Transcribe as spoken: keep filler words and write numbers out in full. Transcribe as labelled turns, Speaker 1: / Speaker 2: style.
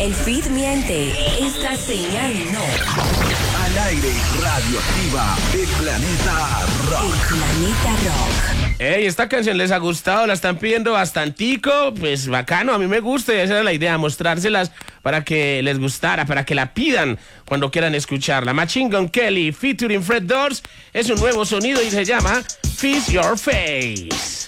Speaker 1: El feed miente. Esta señal no.
Speaker 2: Al aire, Radioactiva, el planeta rock.
Speaker 1: El planeta rock.
Speaker 3: Ey, esta canción les ha gustado, la están pidiendo bastantico, pues bacano, a mí me gusta y esa era la idea, mostrárselas para que les gustara, para que la pidan cuando quieran escucharla. Machine Gun Kelly featuring Fred Durst es un nuevo sonido y se llama Feast Your Face.